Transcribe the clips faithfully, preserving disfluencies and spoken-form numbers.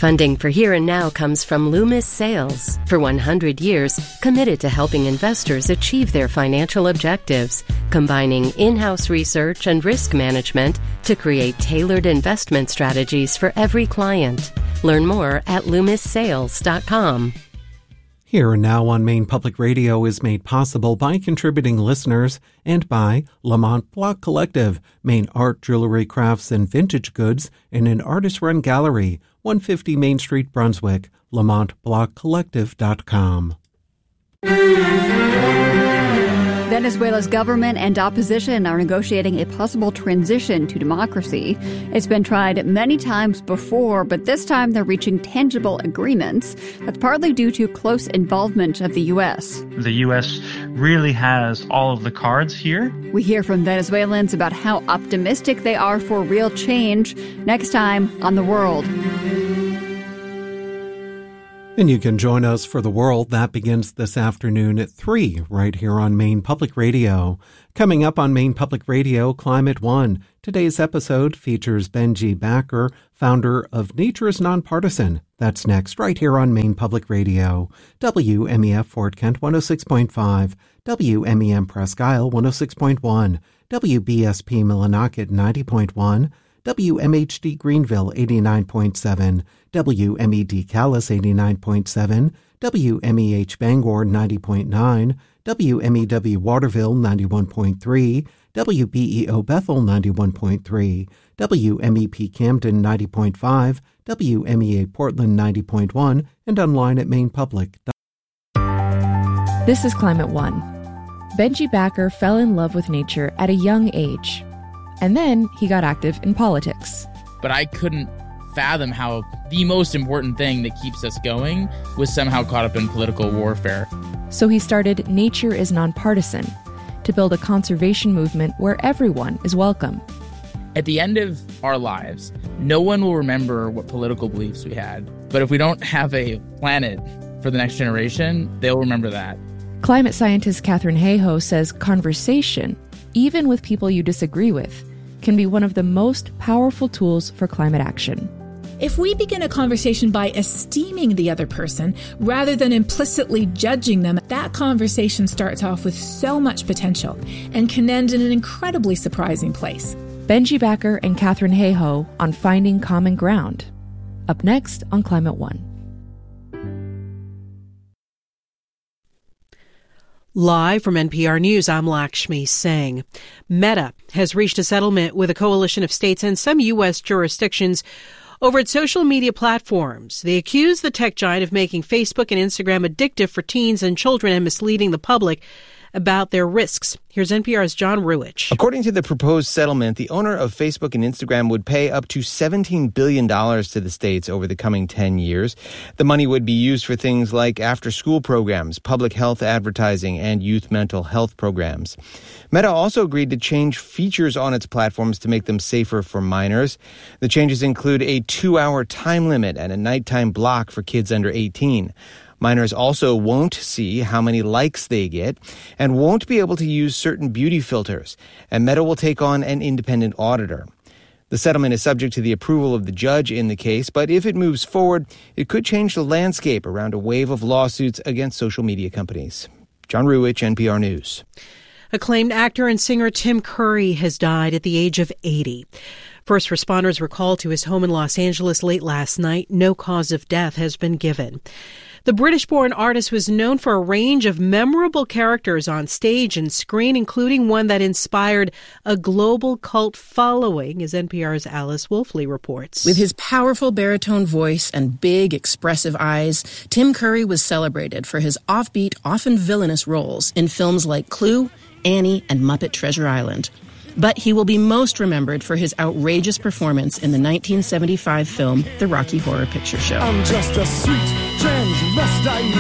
Funding for Here and Now comes from Loomis Sales. For one hundred years, committed to helping investors achieve their financial objectives, combining in-house research and risk management to create tailored investment strategies for every client. Learn more at loomis sales dot com. Here and Now on Maine Public Radio is made possible by contributing listeners and by Lamont Block Collective, Maine art, jewelry, crafts, and vintage goods in an artist-run gallery, one fifty Main Street, Brunswick, lamont block collective dot com. Venezuela's government and opposition are negotiating a possible transition to democracy. It's been tried many times before, but this time they're reaching tangible agreements. That's partly due to close involvement of the U S. The U S really has all of the cards here. We hear from Venezuelans about how optimistic they are for real change next time on The World. And you can join us for The World. That begins this afternoon at three, right here on Maine Public Radio. Coming up on Maine Public Radio, Climate One. Today's episode features Benji Backer, founder of Nature is Nonpartisan. That's next, right here on Maine Public Radio. W M E F Fort Kent one oh six point five, W M E M Presque Isle one oh six point one, W B S P Millinocket ninety point one, W M H D Greenville eighty-nine point seven, W M E D Calais eighty-nine point seven, W M E H Bangor ninety point nine, W M E W Waterville ninety-one point three, W B E O Bethel ninety-one point three, W M E P Camden ninety point five, W M E A Portland ninety point one, and online at Maine Public. This is Climate One. Benji Backer fell in love with nature at a young age. And then he got active in politics. But I couldn't fathom how the most important thing that keeps us going was somehow caught up in political warfare. So he started Nature is Nonpartisan to build a conservation movement where everyone is welcome. At the end of our lives, no one will remember what political beliefs we had. But if we don't have a planet for the next generation, they'll remember that. Climate scientist Katharine Hayhoe says conversation, even with people you disagree with, can be one of the most powerful tools for climate action. If we begin a conversation by esteeming the other person rather than implicitly judging them, that conversation starts off with so much potential and can end in an incredibly surprising place. Benji Backer and Katharine Hayhoe on Finding Common Ground. Up next on Climate One. Live from N P R News, I'm Lakshmi Singh. Meta has reached a settlement with a coalition of states and some U S jurisdictions over its social media platforms. They accuse the tech giant of making Facebook and Instagram addictive for teens and children and misleading the public about their risks. Here's N P R's John Ruwitch. According to the proposed settlement, the owner of Facebook and Instagram would pay up to seventeen billion dollars to the states over the coming ten years. The money would be used for things like after-school programs, public health advertising, and youth mental health programs. Meta also agreed to change features on its platforms to make them safer for minors. The changes include a two-hour time limit and a nighttime block for kids under eighteen. Minors also won't see how many likes they get and won't be able to use certain beauty filters, and Meta will take on an independent auditor. The settlement is subject to the approval of the judge in the case, but if it moves forward, it could change the landscape around a wave of lawsuits against social media companies. John Ruwitch, N P R News. Acclaimed actor and singer Tim Curry has died at the age of eighty. First responders were called to his home in Los Angeles late last night. No cause of death has been given. The British-born artist was known for a range of memorable characters on stage and screen, including one that inspired a global cult following, as N P R's Alice Wolfley reports. With his powerful baritone voice and big, expressive eyes, Tim Curry was celebrated for his offbeat, often villainous roles in films like Clue, Annie, and Muppet Treasure Island. But he will be most remembered for his outrageous performance in the nineteen seventy-five film The Rocky Horror Picture Show. I'm just a sweet transvestite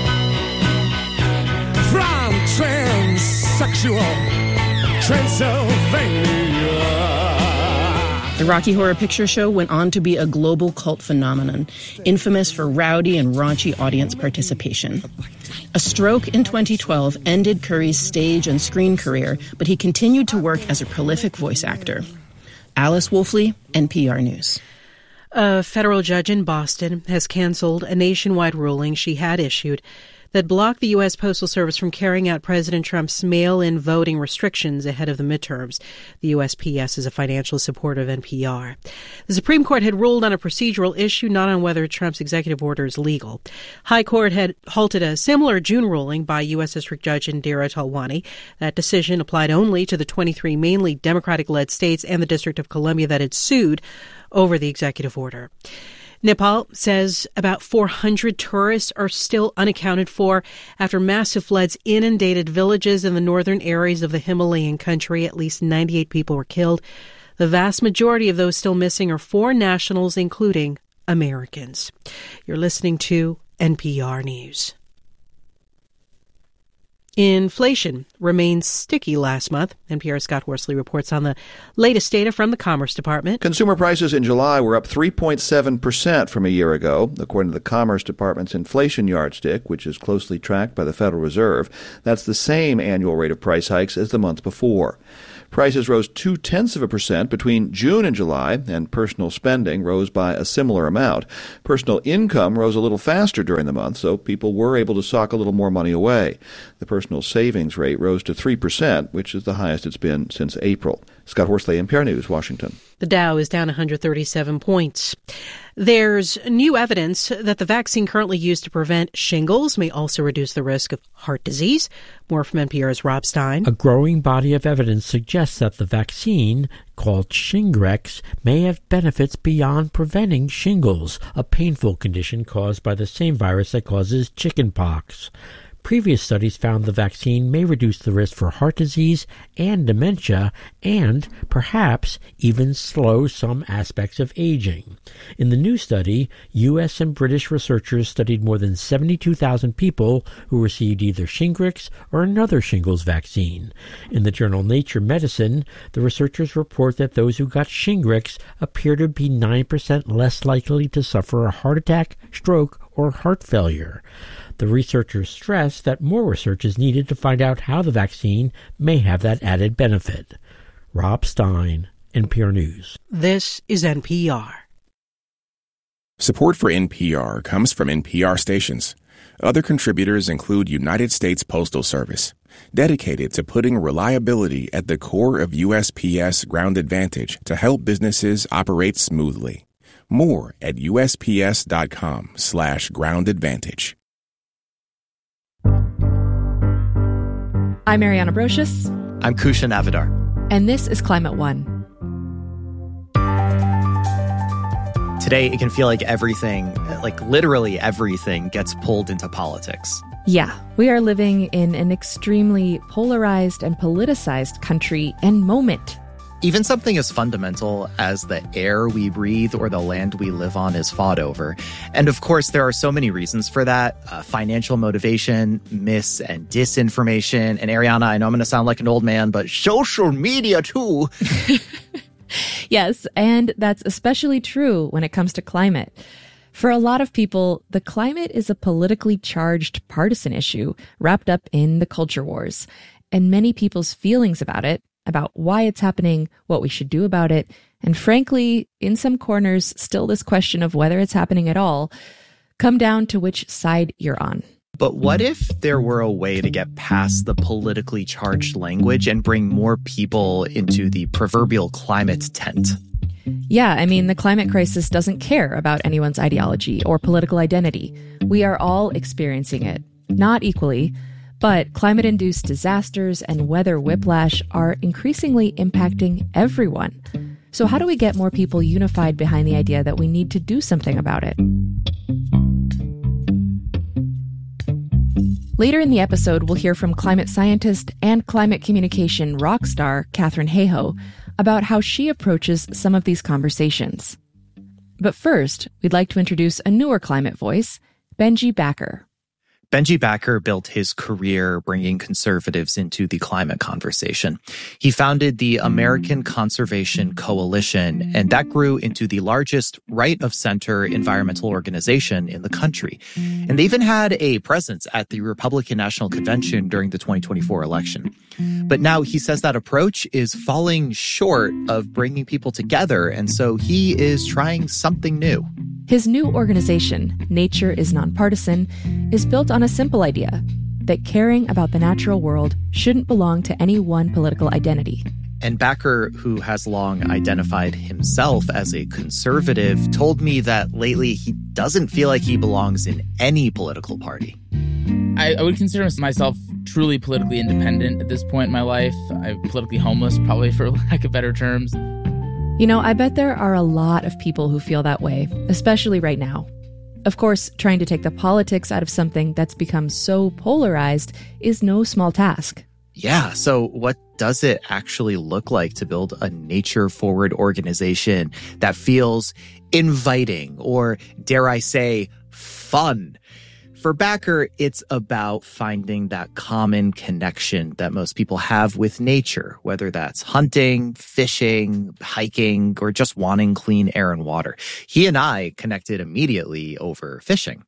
from transsexual Transylvania. The Rocky Horror Picture Show went on to be a global cult phenomenon, infamous for rowdy and raunchy audience participation. A stroke in twenty twelve ended Curry's stage and screen career, but he continued to work as a prolific voice actor. Alice Wolfley, N P R News. A federal judge in Boston has canceled a nationwide ruling she had issued that blocked the U S. Postal Service from carrying out President Trump's mail-in voting restrictions ahead of the midterms. The U S P S is a financial supporter of N P R. The Supreme Court had ruled on a procedural issue, not on whether Trump's executive order is legal. High Court had halted a similar June ruling by U S. District Judge Indira Talwani. That decision applied only to the twenty-three mainly Democratic-led states and the District of Columbia that had sued over the executive order. Nepal says about four hundred tourists are still unaccounted for after massive floods inundated villages in the northern areas of the Himalayan country. At least ninety-eight people were killed. The vast majority of those still missing are foreign nationals, including Americans. You're listening to N P R News. Inflation remains sticky last month. N P R's Scott Horsley reports on the latest data from the Commerce Department. Consumer prices in July were up three point seven percent from a year ago, according to the Commerce Department's inflation yardstick, which is closely tracked by the Federal Reserve. That's the same annual rate of price hikes as the month before. Prices rose two-tenths of a percent between June and July, and personal spending rose by a similar amount. Personal income rose a little faster during the month, so people were able to sock a little more money away. The personal savings rate rose to three percent, which is the highest it's been since April. Scott Horsley, N P R News, Washington. The Dow is down one hundred thirty-seven points. There's new evidence that the vaccine currently used to prevent shingles may also reduce the risk of heart disease. More from N P R's Rob Stein. A growing body of evidence suggests that the vaccine, called Shingrix, may have benefits beyond preventing shingles, a painful condition caused by the same virus that causes chickenpox. Previous studies found the vaccine may reduce the risk for heart disease and dementia and, perhaps, even slow some aspects of aging. In the new study, U S and British researchers studied more than seventy-two thousand people who received either Shingrix or another shingles vaccine. In the journal Nature Medicine, the researchers report that those who got Shingrix appear to be nine percent less likely to suffer a heart attack, stroke, or heart failure. The researchers stress that more research is needed to find out how the vaccine may have that added benefit. Rob Stein, N P R News. This is N P R. Support for N P R comes from N P R stations. Other contributors include United States Postal Service, dedicated to putting reliability at the core of U S P S Ground Advantage to help businesses operate smoothly. More at usps.com slash ground advantage. I'm Mariana Brocious. I'm Kushan Avidar. And this is Climate One. Today, it can feel like everything, like literally everything, gets pulled into politics. Yeah, we are living in an extremely polarized and politicized country and moment. Even something as fundamental as the air we breathe or the land we live on is fought over. And of course, there are so many reasons for that. Uh, financial motivation, mis- and disinformation. And Ariana, I know I'm going to sound like an old man, but social media too. Yes, and that's especially true when it comes to climate. For a lot of people, the climate is a politically charged partisan issue wrapped up in the culture wars. And many people's feelings about it, about why it's happening, what we should do about it, and frankly, in some corners, still this question of whether it's happening at all, come down to which side you're on. But what if there were a way to get past the politically charged language and bring more people into the proverbial climate tent? Yeah, I mean, the climate crisis doesn't care about anyone's ideology or political identity. We are all experiencing it, not equally. But climate-induced disasters and weather whiplash are increasingly impacting everyone. So how do we get more people unified behind the idea that we need to do something about it? Later in the episode, we'll hear from climate scientist and climate communication rock star Katharine Hayhoe about how she approaches some of these conversations. But first, we'd like to introduce a newer climate voice, Benji Backer. Benji Backer built his career bringing conservatives into the climate conversation. He founded the American Conservation Coalition, and that grew into the largest right-of-center environmental organization in the country. And they even had a presence at the Republican National Convention during the twenty twenty-four election. But now he says that approach is falling short of bringing people together, and so he is trying something new. His new organization, Nature is Nonpartisan, is built on a simple idea that caring about the natural world shouldn't belong to any one political identity. And Backer, who has long identified himself as a conservative, told me that lately he doesn't feel like he belongs in any political party. I, I would consider myself truly politically independent at this point in my life. I'm politically homeless, probably, for lack of better terms. You know, I bet there are a lot of people who feel that way, especially right now. Of course, trying to take the politics out of something that's become so polarized is no small task. Yeah, so what does it actually look like to build a nature-forward organization that feels inviting or, dare I say, fun? For Backer, it's about finding that common connection that most people have with nature, whether that's hunting, fishing, hiking, or just wanting clean air and water. He and I connected immediately over fishing.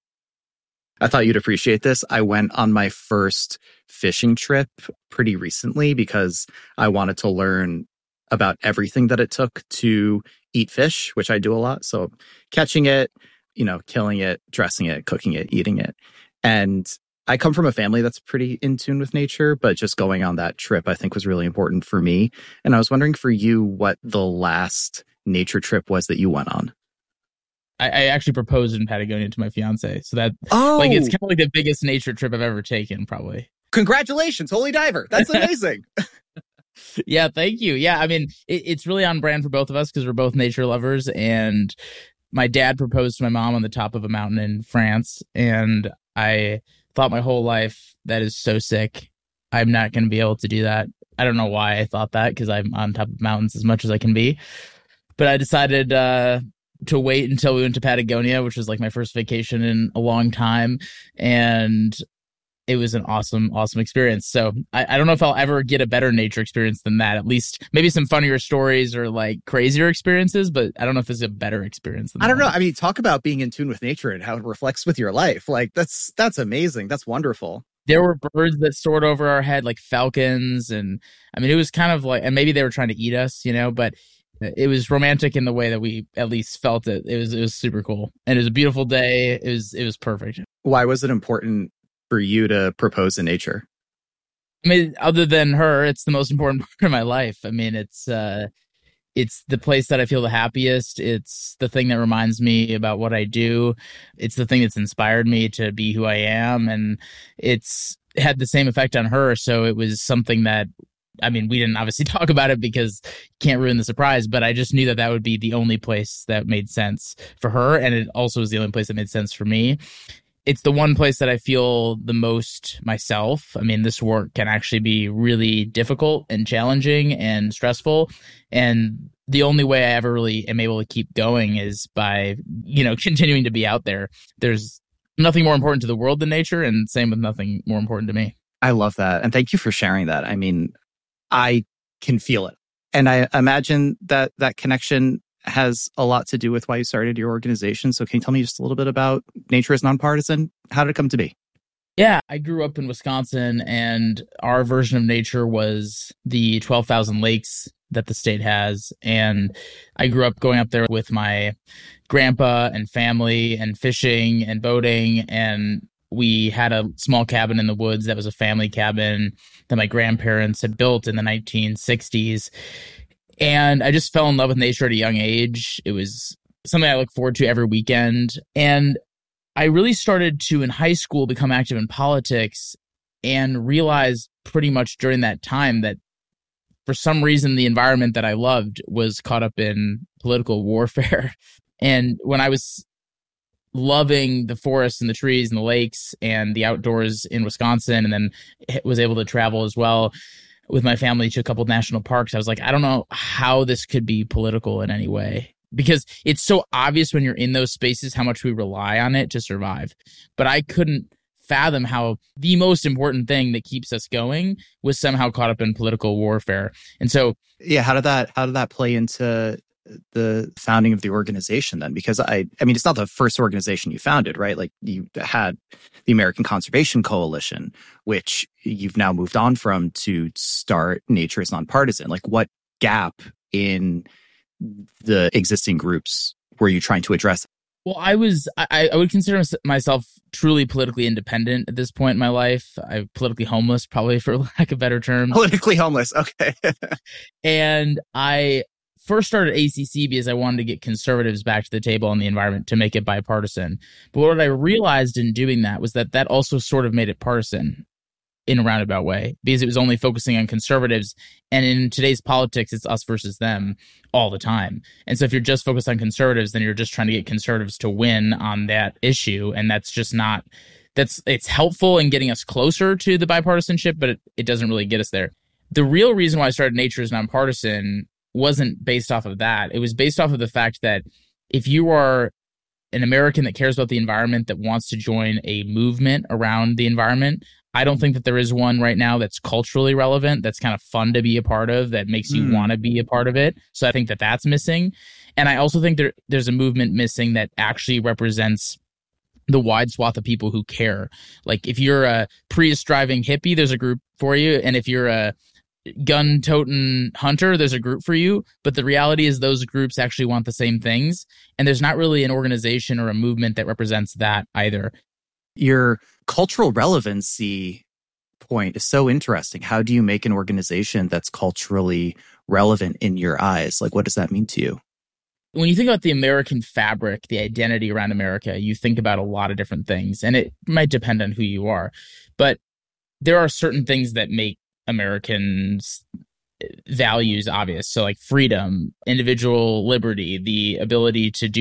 I thought you'd appreciate this. I went on my first fishing trip pretty recently because I wanted to learn about everything that it took to eat fish, which I do a lot. So catching it, you know, killing it, dressing it, cooking it, eating it. And I come from a family that's pretty in tune with nature, but just going on that trip, I think, was really important for me. And I was wondering for you what the last nature trip was that you went on. I, I actually proposed in Patagonia to my fiance. So that, oh. like, it's kind of like the biggest nature trip I've ever taken, probably. Congratulations, holy diver. That's amazing. Yeah, thank you. Yeah, I mean, it, it's really on brand for both of us because we're both nature lovers. And my dad proposed to my mom on the top of a mountain in France. And I thought my whole life, that is so sick. I'm not going to be able to do that. I don't know why I thought that because I'm on top of mountains as much as I can be. But I decided uh, to wait until we went to Patagonia, which was like my first vacation in a long time. And it was an awesome, awesome experience. So I, I don't know if I'll ever get a better nature experience than that. At least maybe some funnier stories or like crazier experiences, but I don't know if it's a better experience than I don't that. know. I mean, talk about being in tune with nature and how it reflects with your life. Like that's that's amazing. That's wonderful. There were birds that soared over our head like falcons. And I mean, it was kind of like, and maybe they were trying to eat us, you know, but it was romantic in the way that we at least felt it. It was, it was super cool. And it was a beautiful day. It was, it was perfect. Why was it important for you to propose in nature? I mean, other than her, it's the most important part of my life. I mean, it's uh, it's the place that I feel the happiest. It's the thing that reminds me about what I do. It's the thing that's inspired me to be who I am. And it's had the same effect on her. So it was something that, I mean, we didn't obviously talk about it because you can't ruin the surprise, but I just knew that that would be the only place that made sense for her. And it also was the only place that made sense for me. It's the one place that I feel the most myself. I mean, this work can actually be really difficult and challenging and stressful. And the only way I ever really am able to keep going is by, you know, continuing to be out there. There's nothing more important to the world than nature, and same with nothing more important to me. I love that. And thank you for sharing that. I mean, I can feel it. And I imagine that that connection has a lot to do with why you started your organization. So can you tell me just a little bit about Nature is Nonpartisan? How did it come to be? Yeah, I grew up in Wisconsin, and our version of nature was the twelve thousand lakes that the state has. And I grew up going up there with my grandpa and family and fishing and boating. And we had a small cabin in the woods that was a family cabin that my grandparents had built in the nineteen sixties. And I just fell in love with nature at a young age. It was something I look forward to every weekend. And I really started to, in high school, become active in politics and realized pretty much during that time that for some reason, the environment that I loved was caught up in political warfare. And when I was loving the forests and the trees and the lakes and the outdoors in Wisconsin, and then was able to travel as well with my family to a couple of national parks, I was like, I don't know how this could be political in any way, because it's so obvious when you're in those spaces how much we rely on it to survive. But I couldn't fathom how the most important thing that keeps us going was somehow caught up in political warfare. And so, yeah, how did that how did that play into the founding of the organization then? Because I, I mean, it's not the first organization you founded, right? Like you had the American Conservation Coalition, which you've now moved on from to start Nature is Nonpartisan. Like what gap in the existing groups were you trying to address? Well, I was, I, I would consider myself truly politically independent at this point in my life. I'm politically homeless, probably for lack of better terms. Politically homeless, okay. And I first started A C C because I wanted to get conservatives back to the table on the environment to make it bipartisan. But what I realized in doing that was that that also sort of made it partisan in a roundabout way, because it was only focusing on conservatives. And in today's politics, it's us versus them all the time. And so if you're just focused on conservatives, then you're just trying to get conservatives to win on that issue. And that's just not, that's, it's helpful in getting us closer to the bipartisanship, but it, it doesn't really get us there. The real reason why I started Nature is Nonpartisan wasn't based off of that. It was based off of the fact that if you are an American that cares about the environment, that wants to join a movement around the environment, I don't think that there is one right now that's culturally relevant, that's kind of fun to be a part of, that makes you mm. want to be a part of it. So I think that that's missing. And I also think there there's a movement missing that actually represents the wide swath of people who care. Like if you're a Prius driving hippie, there's a group for you. And if you're a gun-toting hunter, there's a group for you. But the reality is those groups actually want the same things. And there's not really an organization or a movement that represents that either. Your cultural relevancy point is so interesting. How do you make an organization that's culturally relevant in your eyes? Like, what does that mean to you? When you think about the American fabric, the identity around America, you think about a lot of different things, and it might depend on who you are. But there are certain things that make Americans' values obvious. So like freedom, individual liberty, the ability to do